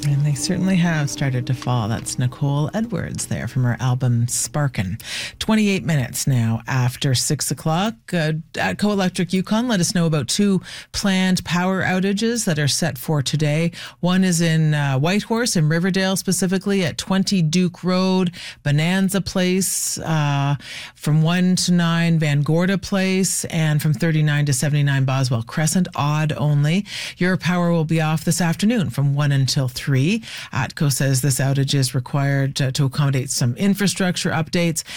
And they certainly have started to fall. That's Nicole Edwards there from her album Sparkin'. 28 minutes now after 6 o'clock. At Co-Electric Yukon, let us know about two planned power outages that are set for today. One is in Whitehorse in Riverdale, specifically at 20 Duke Road, Bonanza Place, from 1 to 9 Van Gorda Place, and from 39 to 79 Boswell Crescent, odd only. Your power will be off this afternoon from 1 until 3. ATCO says this outage is required to accommodate some infrastructure updates